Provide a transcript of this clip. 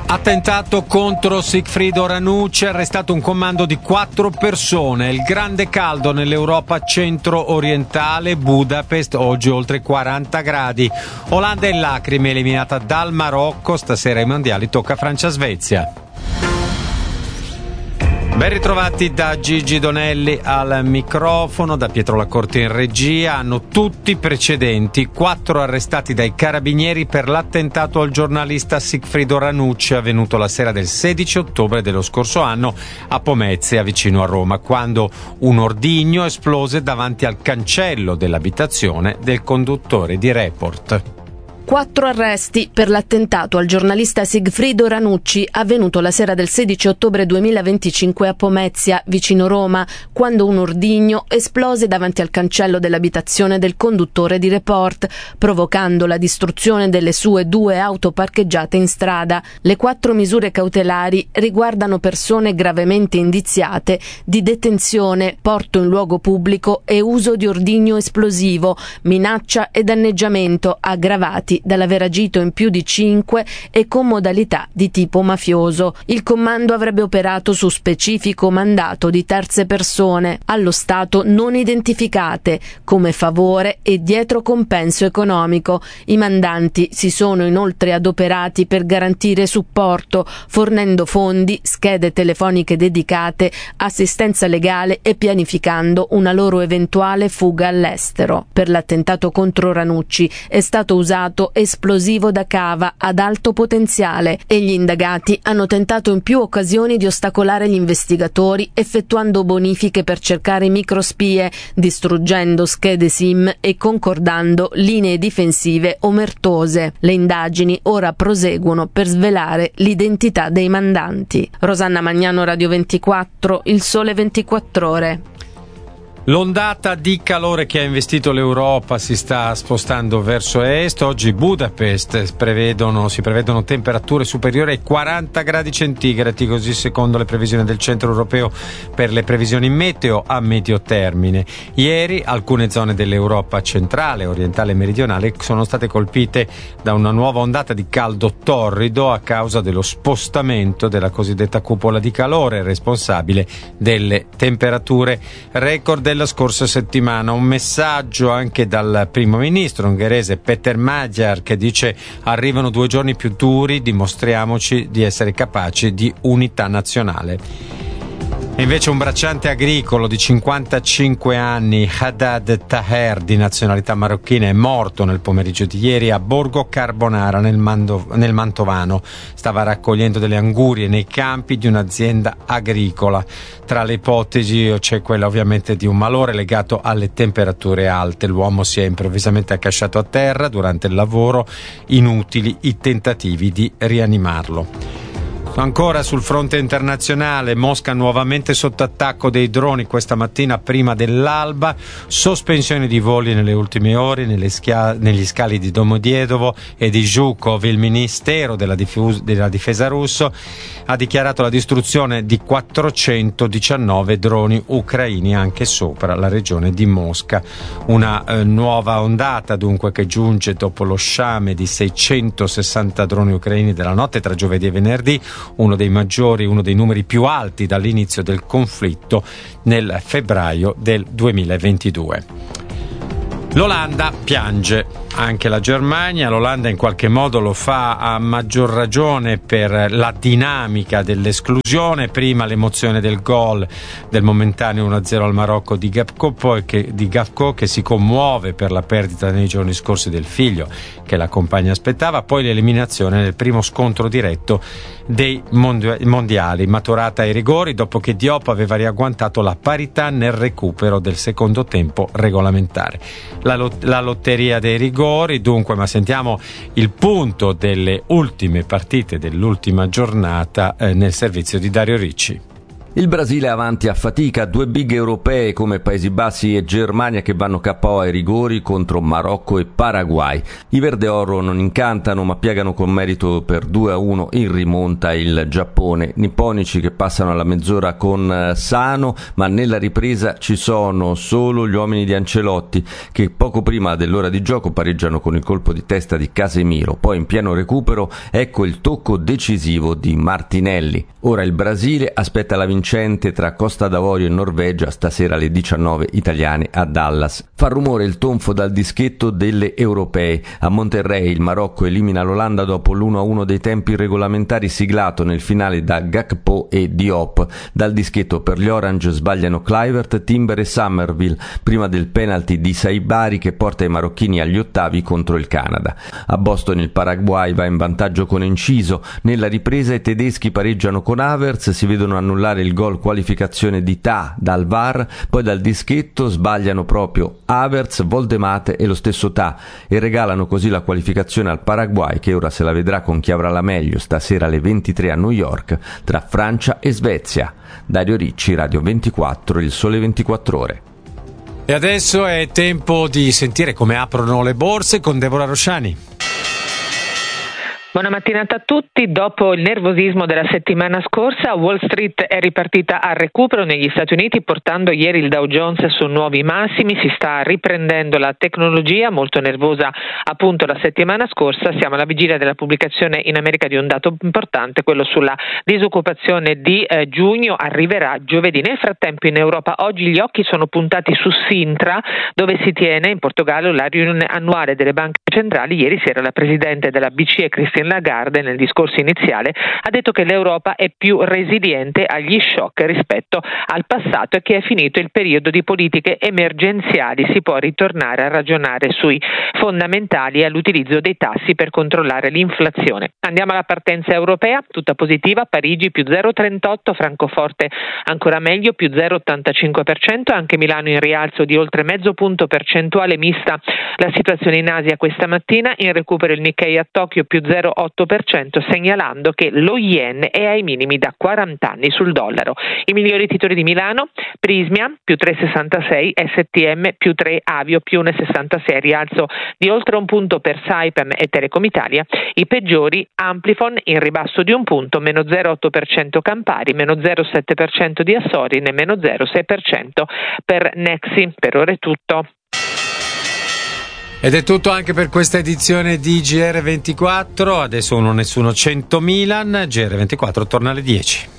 Attentato contro Sigfrido Ranucci, arrestato un comando di 4 persone. Il grande caldo nell'Europa centro-orientale, Budapest, oggi oltre 40 gradi. Olanda in lacrime, eliminata dal Marocco, stasera ai mondiali tocca Francia-Svezia. Ben ritrovati da Gigi Donelli al microfono, da Pietro Lacorte in regia. Hanno tutti precedenti. 4 arrestati dai carabinieri per l'attentato al giornalista Sigfrido Ranucci, avvenuto la sera del 16 ottobre dello scorso anno a Pomezia, vicino a Roma, quando un ordigno esplose davanti al cancello dell'abitazione del conduttore di Report. 4 arresti per l'attentato al giornalista Sigfrido Ranucci, avvenuto la sera del 16 ottobre 2025 a Pomezia, vicino Roma, quando un ordigno esplose davanti al cancello dell'abitazione del conduttore di Report, provocando la distruzione delle sue 2 auto parcheggiate in strada. Le 4 misure cautelari riguardano persone gravemente indiziate di detenzione, porto in luogo pubblico e uso di ordigno esplosivo, minaccia e danneggiamento aggravati dall'aver agito in più di 5 e con modalità di tipo mafioso. Il comando avrebbe operato su specifico mandato di terze persone, allo stato non identificate, come favore e dietro compenso economico. I mandanti si sono inoltre adoperati per garantire supporto, fornendo fondi, schede telefoniche dedicate, assistenza legale e pianificando una loro eventuale fuga all'estero. Per l'attentato contro Ranucci è stato usato esplosivo da cava ad alto potenziale e gli indagati hanno tentato in più occasioni di ostacolare gli investigatori effettuando bonifiche per cercare microspie, distruggendo schede SIM e concordando linee difensive omertose. Le indagini ora proseguono per svelare l'identità dei mandanti. Rosanna Magnano, Radio 24, Il Sole 24 Ore. L'ondata di calore che ha investito l'Europa si sta spostando verso est. Oggi Budapest si prevedono temperature superiori ai 40 gradi centigradi, così secondo le previsioni del Centro Europeo per le previsioni meteo a medio termine. Ieri alcune zone dell'Europa centrale, orientale e meridionale sono state colpite da una nuova ondata di caldo torrido a causa dello spostamento della cosiddetta cupola di calore, responsabile delle temperature record della scorsa settimana. Un messaggio anche dal primo ministro ungherese Peter Magyar, che dice: arrivano 2 giorni più duri, dimostriamoci di essere capaci di unità nazionale. E invece un bracciante agricolo di 55 anni, Haddad Taher, di nazionalità marocchina, è morto nel pomeriggio di ieri a Borgo Carbonara nel Mantovano. Stava raccogliendo delle angurie nei campi di un'azienda agricola. Tra le ipotesi c'è quella ovviamente di un malore legato alle temperature alte. L'uomo si è improvvisamente accasciato a terra durante il lavoro, inutili i tentativi di rianimarlo. Ancora sul fronte internazionale, Mosca nuovamente sotto attacco dei droni questa mattina prima dell'alba, sospensione di voli nelle ultime ore negli scali di Domodiedovo e di Zhukov. Il Ministero della Difesa russo ha dichiarato la distruzione di 419 droni ucraini anche sopra la regione di Mosca. Una nuova ondata dunque che giunge dopo lo sciame di 660 droni ucraini della notte tra giovedì e venerdì, uno dei numeri più alti dall'inizio del conflitto nel febbraio del 2022. L'Olanda piange, anche la Germania. L'Olanda in qualche modo lo fa a maggior ragione per la dinamica dell'esclusione. Prima l'emozione del gol del momentaneo 1-0 al Marocco di Gakpo, che si commuove per la perdita nei giorni scorsi del figlio che la compagna aspettava, poi l'eliminazione nel primo scontro diretto dei mondiali, maturata ai rigori dopo che Diop aveva riagguantato la parità nel recupero del secondo tempo regolamentare. La lotteria dei rigori dunque, ma sentiamo il punto delle ultime partite dell'ultima giornata nel servizio di Dario Ricci. Il Brasile è avanti a fatica, 2 big europee come Paesi Bassi e Germania che vanno KO ai rigori contro Marocco e Paraguay. I verde oro non incantano ma piegano con merito per 2-1 in rimonta il Giappone. Nipponici che passano alla mezz'ora con Sano, ma nella ripresa ci sono solo gli uomini di Ancelotti che poco prima dell'ora di gioco pareggiano con il colpo di testa di Casemiro. Poi in pieno recupero ecco il tocco decisivo di Martinelli. Ora il Brasile aspetta la vincente tra Costa d'Avorio e Norvegia stasera alle 19 italiane a Dallas. Fa rumore il tonfo dal dischetto delle europee. A Monterrey il Marocco elimina l'Olanda dopo l'1-1 dei tempi regolamentari siglato nel finale da Gakpo e Diop. Dal dischetto per gli Orange sbagliano Kluivert, Timber e Summerville prima del penalty di Saibari che porta i marocchini agli ottavi contro il Canada. A Boston il Paraguay va in vantaggio con Enciso. Nella ripresa i tedeschi pareggiano con Havertz, si vedono annullare il gol qualificazione di Ta dal VAR, poi dal dischetto sbagliano proprio Havertz, Voldemate e lo stesso Ta e regalano così la qualificazione al Paraguay che ora se la vedrà con chi avrà la meglio stasera alle 23 a New York tra Francia e Svezia. Dario Ricci, Radio 24, Il Sole 24 Ore. E adesso è tempo di sentire come aprono le borse con Deborah Rosciani. Buona mattinata a tutti. Dopo il nervosismo della settimana scorsa, Wall Street è ripartita al recupero negli Stati Uniti, portando ieri il Dow Jones su nuovi massimi. Si sta riprendendo la tecnologia, molto nervosa appunto la settimana scorsa. Siamo alla vigilia della pubblicazione in America di un dato importante, quello sulla disoccupazione di giugno, arriverà giovedì. Nel frattempo in Europa oggi gli occhi sono puntati su Sintra, dove si tiene in Portogallo la riunione annuale delle banche centrali. Ieri sera la presidente della BCE, Christine Lagarde, nel discorso iniziale ha detto che l'Europa è più resiliente agli shock rispetto al passato e che è finito il periodo di politiche emergenziali, si può ritornare a ragionare sui fondamentali e all'utilizzo dei tassi per controllare l'inflazione. Andiamo alla partenza europea, tutta positiva, Parigi più 0,38, Francoforte ancora meglio più 0,85%, anche Milano in rialzo di oltre mezzo punto percentuale, mista la situazione in Asia questa mattina, in recupero il Nikkei a Tokyo più 0,8%, segnalando che lo yen è ai minimi da 40 anni sul dollaro. I migliori titoli di Milano: Prismia più 3,66, STM più 3, Avio più 1,66, rialzo di oltre un punto per Saipem e Telecom Italia. I peggiori: Amplifon in ribasso di un punto, meno 0,8% Campari, meno 0,7% di Assorin e meno 0,6% per Nexi. Per ora è tutto. Ed è tutto anche per questa edizione di GR24. Adesso 1-1 100 Milan. GR24 torna alle 10.